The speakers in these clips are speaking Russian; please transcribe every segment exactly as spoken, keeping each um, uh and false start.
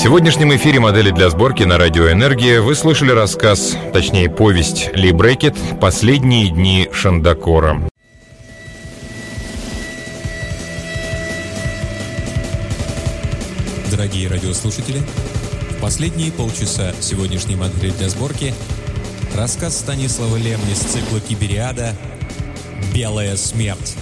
сегодняшнем эфире «Модели для сборки» на радио «Энергия» вы слышали рассказ, точнее повесть Ли Брекет «Последние дни Шандакора». Дорогие радиослушатели, в последние полчаса сегодняшней «Модели для сборки» рассказ Станислава Лем из цикла «Кибериада» «Белая смерть».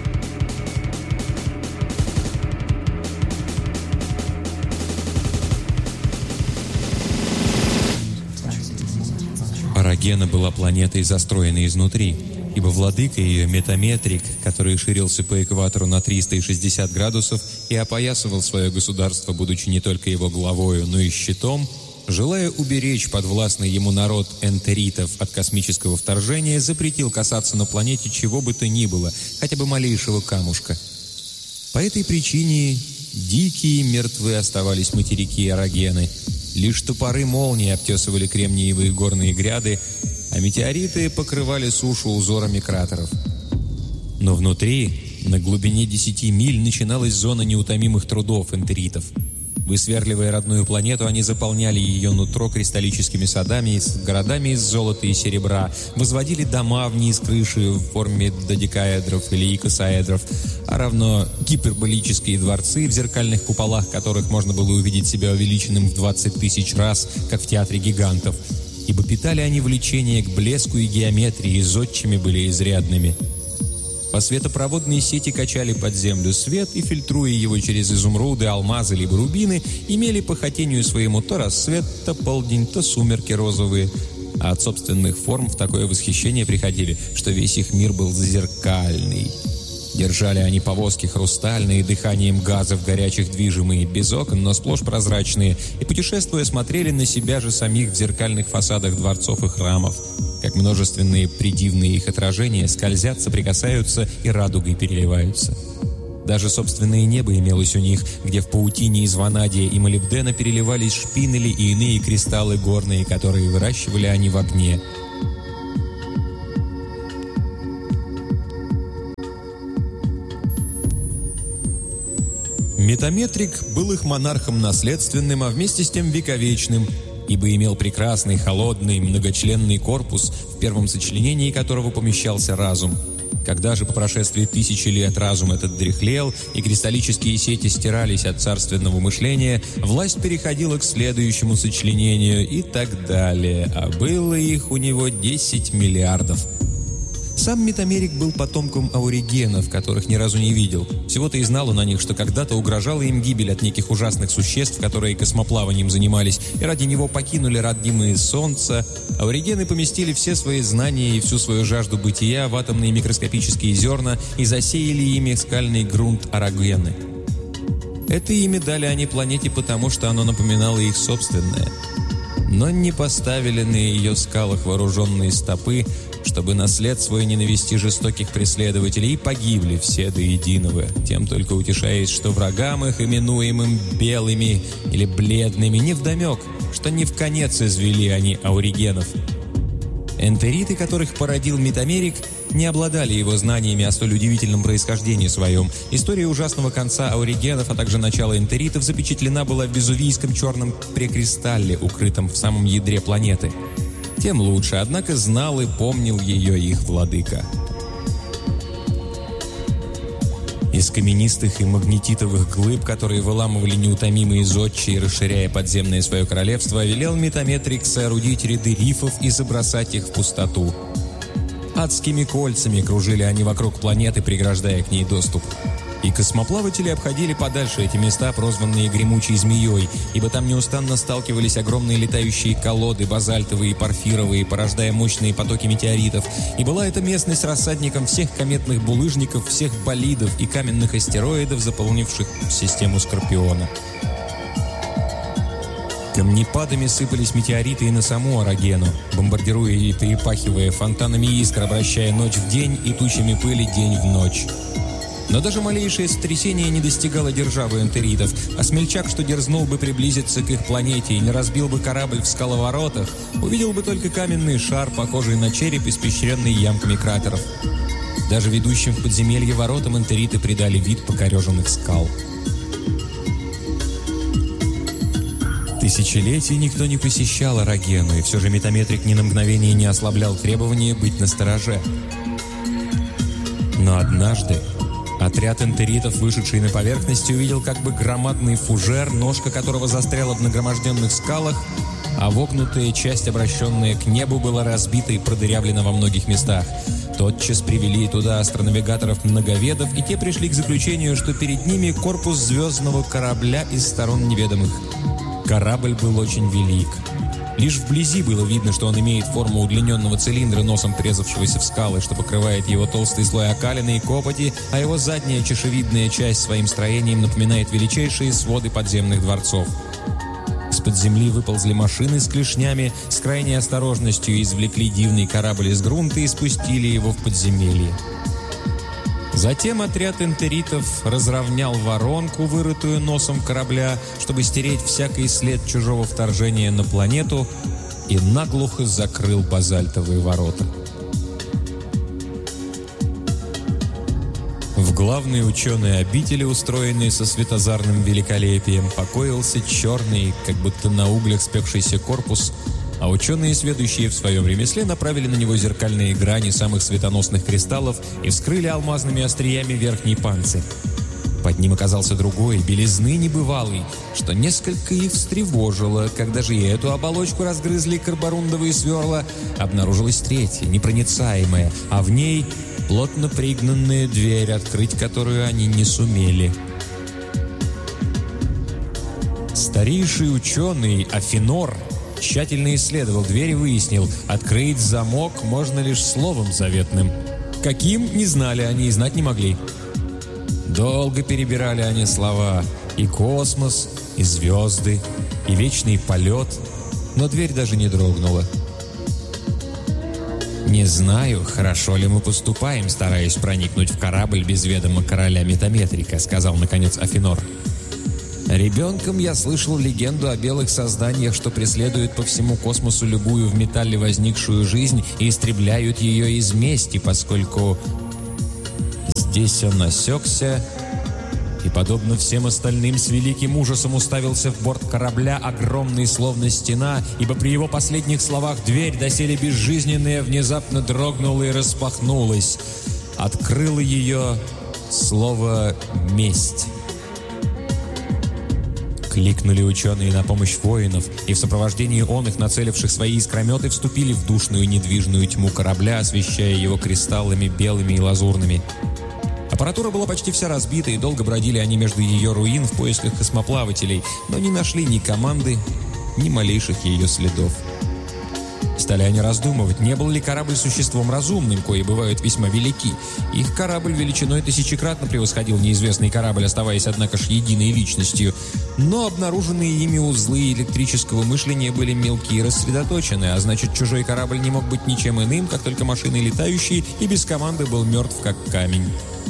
Арагена была планетой, застроенной изнутри, ибо владыка ее Метаметрик, который ширился по экватору на триста шестьдесят градусов и опоясывал свое государство, будучи не только его главою, но и щитом, желая уберечь подвластный ему народ энтеритов от космического вторжения, запретил касаться на планете чего бы то ни было, хотя бы малейшего камушка. По этой причине дикие и мертвы оставались материки Арагены. Лишь топоры молнии обтесывали кремниевые горные гряды, а метеориты покрывали сушу узорами кратеров. Но внутри, на глубине десяти миль, начиналась зона неутомимых трудов энтеритов. Высверливая родную планету, они заполняли ее нутро кристаллическими садами, с городами из золота и серебра, возводили дома вниз крыши в форме додекаэдров или икосаэдров, а равно гиперболические дворцы в зеркальных куполах, которых можно было увидеть себя увеличенным в двадцать тысяч раз, как в театре гигантов, ибо питали они влечение к блеску и геометрии, и зодчими были изрядными. По светопроводной сети качали под землю свет и, фильтруя его через изумруды, алмазы либо рубины, имели по хотению своему то рассвет, то полдень, то сумерки розовые. А от собственных форм в такое восхищение приходили, что весь их мир был зеркальный. Держали они повозки хрустальные, дыханием газов горячих движимые, без окон, но сплошь прозрачные, и, путешествуя, смотрели на себя же самих в зеркальных фасадах дворцов и храмов, как множественные придивные их отражения скользят, соприкасаются и радугой переливаются. Даже собственное небо имелось у них, где в паутине из ванадия и молибдена переливались шпинели и иные кристаллы горные, которые выращивали они в огне. Метаметрик был их монархом наследственным, а вместе с тем вековечным, ибо имел прекрасный, холодный, многочленный корпус, в первом сочленении которого помещался разум. Когда же по прошествии тысячи лет разум этот дряхлел, и кристаллические сети стирались от царственного мышления, власть переходила к следующему сочленению и так далее, а было их у него десять миллиардов. Сам Метамерик был потомком ауригенов, которых ни разу не видел. Всего-то и знал он о них, что когда-то угрожала им гибель от неких ужасных существ, которые космоплаванием занимались, и ради него покинули родимые солнца. Ауригены поместили все свои знания и всю свою жажду бытия в атомные микроскопические зерна и засеяли ими скальный грунт Арагены. Это имя дали они планете потому, что оно напоминало их собственное. Но не поставили на ее скалах вооруженные стопы, чтобы на след свой не навести жестоких преследователей, и погибли все до единого, тем только утешаясь, что врагам их, именуемым белыми или бледными, невдомек, что не в конец извели они ауригенов. Энтериты, которых породил Метамерик, не обладали его знаниями о столь удивительном происхождении своем. История ужасного конца ауригенов, а также начала энтеритов запечатлена была в Везувийском черном прекристалле, укрытом в самом ядре планеты. Тем лучше, однако знал и помнил ее их владыка. Из каменистых и магнетитовых глыб, которые выламывали неутомимые зодчие, расширяя подземное свое королевство, велел Метаметрик соорудить ряды рифов и забросать их в пустоту. Адскими кольцами кружили они вокруг планеты, преграждая к ней доступ. И космоплаватели обходили подальше эти места, прозванные гремучей змеей, ибо там неустанно сталкивались огромные летающие колоды, базальтовые и порфировые, порождая мощные потоки метеоритов. И была эта местность рассадником всех кометных булыжников, всех болидов и каменных астероидов, заполнивших систему Скорпиона. Камнепадами сыпались метеориты и на саму Арагену, бомбардируя и перепахивая фонтанами искр, обращая ночь в день и тучами пыли день в ночь. Но даже малейшее сотрясение не достигало державы энтеритов, а смельчак, что дерзнул бы приблизиться к их планете и не разбил бы корабль в скаловоротах, увидел бы только каменный шар, похожий на череп, испещренный ямками кратеров. Даже ведущим в подземелье воротам энтериты придали вид покореженных скал. Тысячелетий никто не посещал Арагену, и все же метаметрик ни на мгновение не ослаблял требования быть настороже. Но однажды отряд энтеритов, вышедший на поверхность, увидел как бы громадный фужер, ножка которого застряла в нагроможденных скалах, а вогнутая часть, обращенная к небу, была разбита и продырявлена во многих местах. Тотчас привели туда астронавигаторов-многоведов, и те пришли к заключению, что перед ними корпус звездного корабля из сторон неведомых. Корабль был очень велик. Лишь вблизи было видно, что он имеет форму удлиненного цилиндра, носом врезавшегося в скалы, что покрывает его толстый слой окалины и копоти, а его задняя чешевидная часть своим строением напоминает величайшие своды подземных дворцов. Из-под земли выползли машины с клешнями, с крайней осторожностью извлекли дивный корабль из грунта и спустили его в подземелье. Затем отряд энтеритов разровнял воронку, вырытую носом корабля, чтобы стереть всякий след чужого вторжения на планету, и наглухо закрыл базальтовые ворота. В главной ученой обители, устроенной со светозарным великолепием, покоился черный, как будто на углях спекшийся корпус, а ученые, сведущие в своем ремесле, направили на него зеркальные грани самых светоносных кристаллов и вскрыли алмазными остриями верхний панцирь. Под ним оказался другой, белизны небывалый, что несколько их встревожило. Когда же и эту оболочку разгрызли карборундовые сверла, обнаружилась третья, непроницаемая, а в ней плотно пригнанная дверь, открыть которую они не сумели. Старейший ученый Афинор тщательно исследовал дверь и выяснил, открыть замок можно лишь словом заветным. Каким, не знали они и знать не могли. Долго перебирали они слова: и космос, и звезды, и вечный полет, но дверь даже не дрогнула. «Не знаю, хорошо ли мы поступаем, стараясь проникнуть в корабль без ведома короля метаметрика», — сказал, наконец, Афинор. «Ребенком я слышал легенду о белых созданиях, что преследуют по всему космосу любую в металле возникшую жизнь и истребляют ее из мести, поскольку...» Здесь он осекся и, подобно всем остальным, с великим ужасом уставился в борт корабля, огромный словно стена, ибо при его последних словах дверь, доселе безжизненная, внезапно дрогнула и распахнулась. Открыло ее слово «месть». Кликнули ученые на помощь воинов, и в сопровождении он их, нацеливших свои искрометы, вступили в душную недвижную тьму корабля, освещая его кристаллами белыми и лазурными. Аппаратура была почти вся разбита, и долго бродили они между ее руин в поисках космоплавателей, но не нашли ни команды, ни малейших ее следов. Стали они раздумывать, не был ли корабль существом разумным, кои бывают весьма велики. Их корабль величиной тысячекратно превосходил неизвестный корабль, оставаясь, однако ж, единой личностью. Но обнаруженные ими узлы электрического мышления были мелкие и рассредоточены, а значит, чужой корабль не мог быть ничем иным, как только машиной летающей, и без команды был мертв, как камень.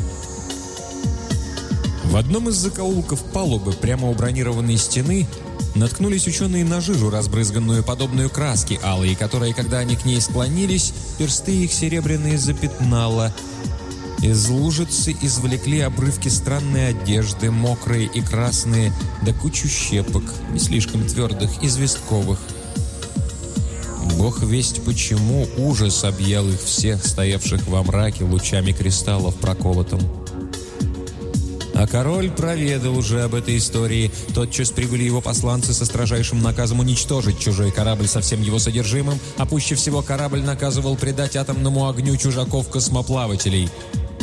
В одном из закоулков палубы, прямо у бронированной стены, наткнулись ученые на жижу, разбрызганную подобную краске алой, которая, когда они к ней склонились, персты их серебряные запятнала. Из лужицы извлекли обрывки странной одежды, мокрые и красные, да кучу щепок, не слишком твердых, известковых. Бог весть почему ужас объял их всех, стоявших во мраке, лучами кристаллов проколотым. А король проведал уже об этой истории. Тотчас прибыли его посланцы со строжайшим наказом уничтожить чужой корабль со всем его содержимым, а пуще всего корабль наказывал предать атомному огню чужаков-космоплавателей.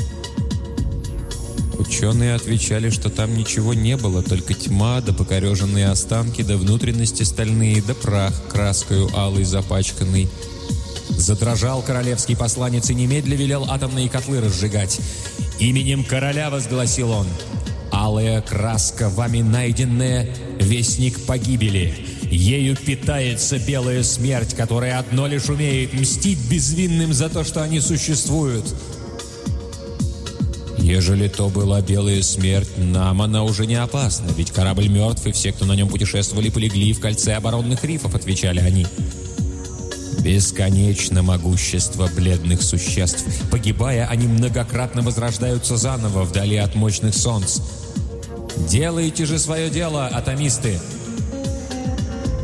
Ученые отвечали, что там ничего не было, только тьма, да покореженные останки, да внутренности стальные, да прах краскою алой запачканный. Задрожал королевский посланец и немедля велел атомные котлы разжигать. «Именем короля», — возгласил он, — «алая краска, вами найденная, вестник погибели. Ею питается белая смерть, которая одно лишь умеет мстить безвинным за то, что они существуют. Ежели то была белая смерть, нам она уже не опасна, ведь корабль мертв, и все, кто на нем путешествовали, полегли в кольце оборонных рифов», — отвечали они. «Бесконечно могущество бледных существ. Погибая, они многократно возрождаются заново вдали от мощных солнц. Делайте же свое дело, атомисты!»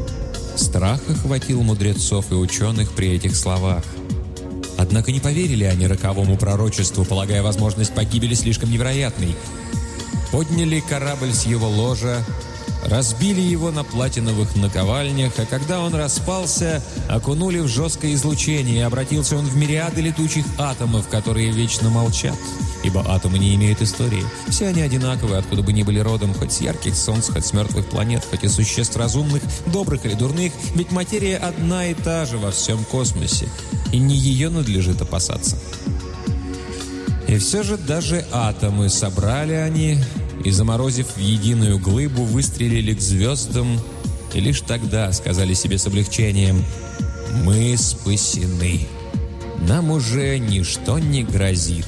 Страх охватил мудрецов и ученых при этих словах. Однако не поверили они роковому пророчеству, полагая возможность погибели слишком невероятной. Подняли корабль с его ложа, разбили его на платиновых наковальнях, а когда он распался, окунули в жесткое излучение, и обратился он в мириады летучих атомов, которые вечно молчат, ибо атомы не имеют истории. Все они одинаковы, откуда бы ни были родом, хоть с ярких солнц, хоть с мертвых планет, хоть из существ разумных, добрых или дурных, ведь материя одна и та же во всем космосе, и не ее надлежит опасаться. И все же даже атомы собрали они, и, заморозив в единую глыбу, выстрелили к звездам, и лишь тогда сказали себе с облегчением: «Мы спасены, нам уже ничто не грозит».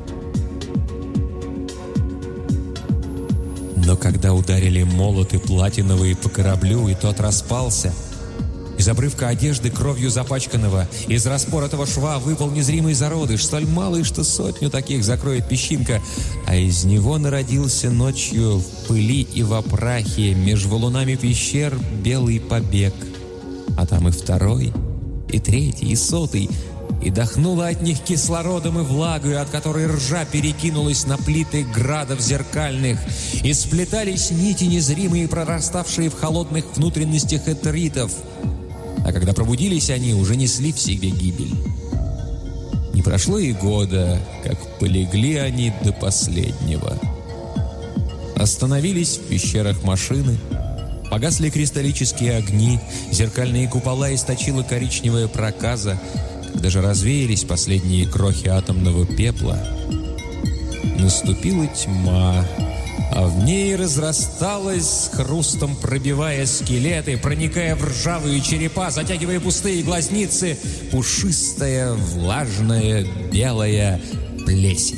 Но когда ударили молоты платиновые по кораблю, и тот распался, из обрывка одежды, кровью запачканного, из распоротого шва выпал незримый зародыш, столь малый, что сотню таких закроет песчинка, а из него народился ночью в пыли и во прахе меж валунами пещер белый побег. А там и второй, и третий, и сотый, и дохнуло от них кислородом и влагой, от которой ржа перекинулась на плиты градов зеркальных, и сплетались нити незримые, прораставшие в холодных внутренностях этеритов. А когда пробудились они, уже несли в себе гибель. Не прошло и года, как полегли они до последнего. Остановились в пещерах машины, погасли кристаллические огни, зеркальные купола источила коричневая проказа, когда же развеялись последние крохи атомного пепла, наступила тьма, а в ней разрасталась, с хрустом пробивая скелеты, проникая в ржавые черепа, затягивая пустые глазницы, пушистая, влажная, белая плесень.